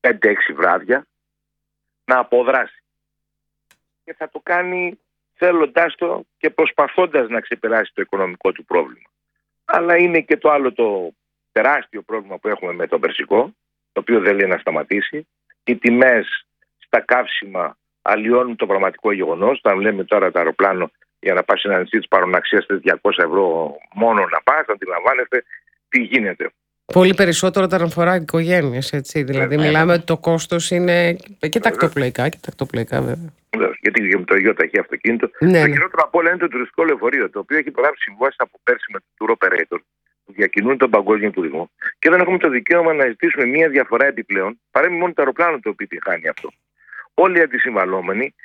5-6 βράδια να αποδράσει. Και θα το κάνει θέλοντάς το και προσπαθώντας να ξεπεράσει το οικονομικό του πρόβλημα. Αλλά είναι και το άλλο το τεράστιο πρόβλημα που έχουμε με το περσικό, το οποίο δεν λέει να σταματήσει. Οι τιμές στα καύσιμα αλλοιώνουν το πραγματικό γεγονός. Αν λέμε τώρα το αεροπλάνο για να πας σε ένα νησί της παροναξίας 200 ευρώ μόνο να πας, αντιλαμβάνεστε τι γίνεται. Πολύ περισσότερο όταν αφορά οικογένειες, έτσι. Δηλαδή, μιλάμε ότι το κόστος είναι και τακτοπλοϊκά βέβαια. Γιατί και με το ΙΟΤΑΧΗ αυτοκίνητο. Το χειρότερο από όλα είναι το τουριστικό λεωφορείο, το οποίο έχει υπογράψει συμβάσεις από πέρσι με το tour operator που διακινούν τον παγκόσμιο τουρισμό. Και δεν έχουμε το δικαίωμα να ζητήσουμε μία διαφορά επιπλέον, παρά μόνο το αεροπλάνο το οποίο χάνει αυτό. Όλοι οι αντισυμβαλόμενοι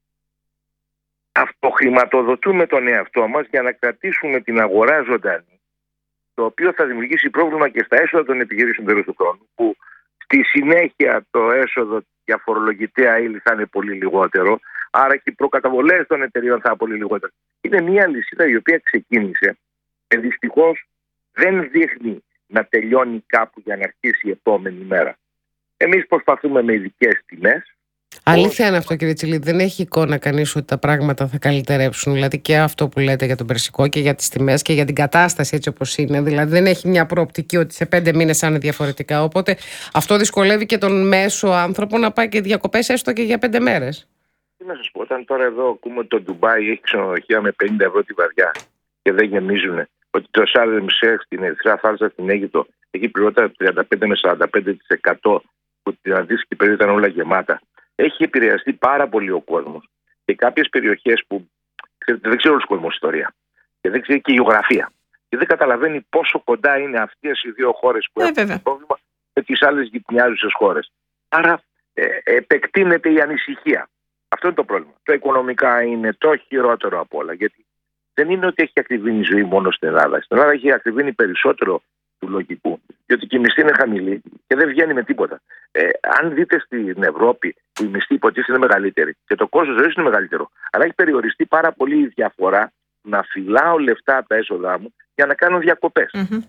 αυτοχρηματοδοτούμε τον εαυτό μας για να κρατήσουμε την αγορά ζωντανή, το οποίο θα δημιουργήσει πρόβλημα και στα έσοδα των επιχειρήσεων τέλος του χρόνου, που στη συνέχεια το έσοδο για φορολογητέα ύλη θα είναι πολύ λιγότερο, άρα και οι προκαταβολές των εταιρείων θα είναι πολύ λιγότερο. Είναι μια λυσίδα η οποία ξεκίνησε και δυστυχώς δεν δείχνει να τελειώνει κάπου για να αρχίσει η επόμενη μέρα. Εμείς προσπαθούμε με ειδικές τιμές. Αλήθεια είναι αυτό, κύριε Τσιλίδη. Δεν έχει εικόνα κανείς ότι τα πράγματα θα καλυτερέψουν. Δηλαδή και αυτό που λέτε για τον περσικό και για τις τιμές και για την κατάσταση έτσι όπως είναι. Δηλαδή δεν έχει μια προοπτική ότι σε 5 μήνες θα είναι διαφορετικά. Οπότε αυτό δυσκολεύει και τον μέσο άνθρωπο να πάει και διακοπές έστω και για 5 μέρες. Τι να σας πω, όταν τώρα εδώ ακούμε ότι το Ντουμπάι έχει ξενοδοχεία με 50 ευρώ τη βαριά και δεν γεμίζουν, ότι το Σάρλεμ Σέχ στην Ερυθρά Θάλασσα στην Αίγυπτο έχει πληρότερα 35 με 45% που την αντίστοιχη περίοδο ήταν όλα γεμάτα. Έχει επηρεαστεί πάρα πολύ ο κόσμος και κάποιες περιοχές που δεν ξέρει όλος ο κόσμος ιστορία και δεν ξέρει και η γεωγραφία και δεν καταλαβαίνει πόσο κοντά είναι αυτές οι δύο χώρες που έχουν το πρόβλημα με τις άλλες γειτονιάζουσες χώρες. Άρα επεκτείνεται η ανησυχία. Αυτό είναι το πρόβλημα. Το οικονομικά είναι το χειρότερο από όλα, γιατί δεν είναι ότι έχει ακριβήνει η ζωή μόνο στην Ελλάδα. Στην Ελλάδα έχει ακριβήνει περισσότερο του λογικού, διότι και η μισθή είναι χαμηλή και δεν βγαίνει με τίποτα. Αν δείτε στην Ευρώπη που η μισθή υποτίθεται είναι μεγαλύτερη και το κόστος ζωής είναι μεγαλύτερο, αλλά έχει περιοριστεί πάρα πολύ η διαφορά να φυλάω λεφτά από τα έσοδά μου για να κάνω διακοπές.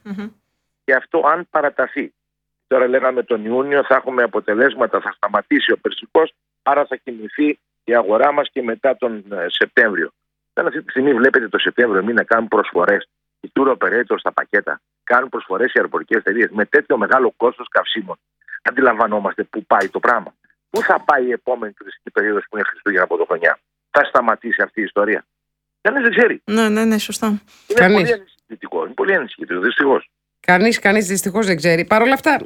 Και αυτό αν παραταθεί. Τώρα λέγαμε τον Ιούνιο θα έχουμε αποτελέσματα, θα σταματήσει ο περσικός, άρα θα κινηθεί η αγορά μας και μετά τον Σεπτέμβριο. Αυτή τη στιγμή βλέπετε το Σεπτέμβριο μήνα κάνουν προσφορές οι tour operators στα πακέτα, κάνουν προσφορές οι αεροπορικές εταιρείες με τέτοιο μεγάλο κόστος καυσίμων. Αντιλαμβανόμαστε πού πάει το πράγμα. Πού θα πάει η επόμενη τουριστική περίοδος που είναι Χριστούγεννα από το χρονιά. Θα σταματήσει αυτή η ιστορία. Κανείς δεν ξέρει. Ναι, σωστά. Είναι πολύ ανησυχητικό. Είναι πολύ ανησυχητικό, δυστυχώς. Κανείς δυστυχώς δεν ξέρει. Παρ' όλα αυτά,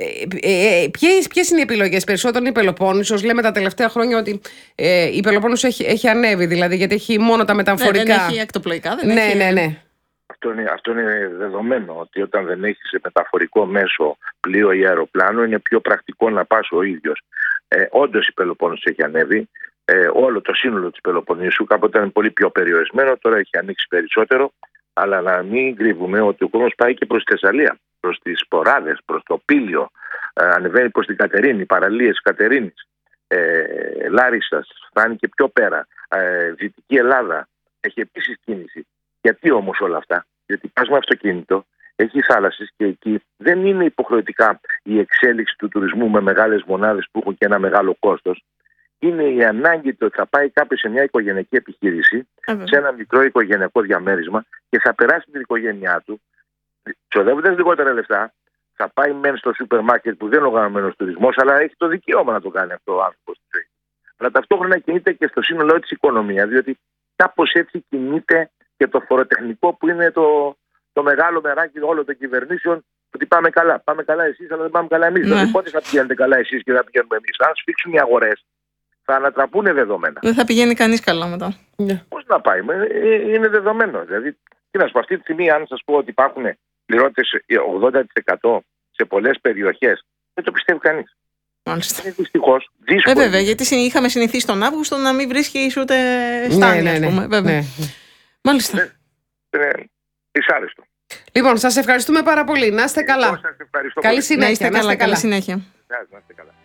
ποιες είναι οι επιλογές? Περισσότερο είναι η Πελοπόννησος. Λέμε τα τελευταία χρόνια ότι η Πελοπόννησος έχει ανέβει, δηλαδή, γιατί έχει μόνο τα μεταφορικά. Δεν έχει ακτοπλοϊκά, Ναι. Αυτό είναι δεδομένο, ότι όταν δεν έχεις μεταφορικό μέσο, πλοίο ή αεροπλάνο, είναι πιο πρακτικό να πας ο ίδιος. Όντως η Πελοπόννησος έχει ανέβει. Όλο το σύνολο της Πελοποννήσου κάποτε ήταν πολύ πιο περιορισμένο, τώρα έχει ανοίξει περισσότερο. Αλλά να μην κρύβουμε ότι ο κόσμος πάει και προς τη Θεσσαλία, προς τις Ποράδες, προς το Πήλιο, ανεβαίνει προς την Κατερίνη, παραλίες Κατερίνης, Λάρισσας, φτάνει και πιο πέρα, Δυτική Ελλάδα, έχει επίσης κίνηση. Γιατί όμως όλα αυτά? Γιατί πας με αυτοκίνητο, έχει θάλασσες και εκεί δεν είναι υποχρεωτικά η εξέλιξη του τουρισμού με μεγάλες μονάδες που έχουν και ένα μεγάλο κόστος. Είναι η ανάγκη ότι θα πάει κάποιος σε μια οικογενειακή επιχείρηση, σε ένα μικρό οικογενειακό διαμέρισμα και θα περάσει την οικογένειά του, ξοδεύοντας λιγότερα λεφτά, θα πάει μεν στο σούπερ μάρκετ που δεν είναι οργανωμένος τουρισμός, αλλά έχει το δικαίωμα να το κάνει αυτό ο άνθρωπος στη ζωή. Αλλά ταυτόχρονα κινείται και στο σύνολό της οικονομία, διότι κάπως έτσι κινείται και το φοροτεχνικό που είναι το μεγάλο μεράκι όλων των κυβερνήσεων, ότι πάμε καλά. Πάμε καλά εσείς, αλλά δεν πάμε καλά εμείς. Δηλαδή, πότε θα πηγαίνετε καλά εσείς και θα πηγαίνουμε εμείς? Αν σφίξουν οι αγορές, θα ανατραπούν δεδομένα. Δεν θα πηγαίνει κανείς καλά μετά. Πώς να πάει? Είναι δεδομένο. Δηλαδή, τι να σου πω, αυτή τη στιγμή, αν σας πω ότι υπάρχουν πληρώτες 80% σε πολλές περιοχές, δεν το πιστεύει κανείς. Μάλιστα. Είναι δυστυχώς δύσκολο. Βέβαια, γιατί είχαμε συνηθίσει τον Αύγουστο να μην βρίσκει ούτε στάνη, ας πούμε. Βέβαια. Μάλιστα. Είναι δυσάρεστο. Λοιπόν, σας ευχαριστούμε πάρα πολύ. Να είστε καλά. Σας ευχαριστώ καλή πολύ. συνέχεια. Να είστε καλά. Καλή συνέχεια. Να είστε καλά.